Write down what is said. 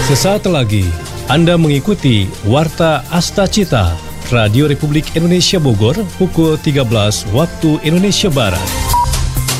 Sesaat lagi Anda mengikuti Warta Asta Cita Radio Republik Indonesia Bogor pukul 13 waktu Indonesia Barat.